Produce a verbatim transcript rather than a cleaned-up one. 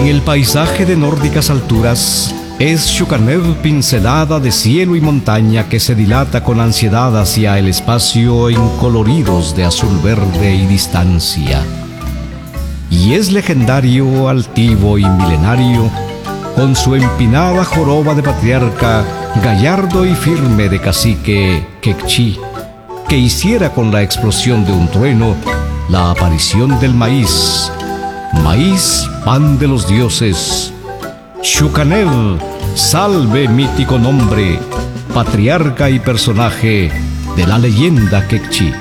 En el paisaje de nórdicas alturas, es Shukanev pincelada de cielo y montaña que se dilata con ansiedad hacia el espacio en coloridos de azul verde y distancia. Y es legendario, altivo y milenario, con su empinada joroba de patriarca, gallardo y firme de cacique Kekchi, que hiciera con la explosión de un trueno la aparición del maíz, maíz, pan de los dioses. Shukanev, salve mítico nombre, patriarca y personaje de la leyenda Kekchi.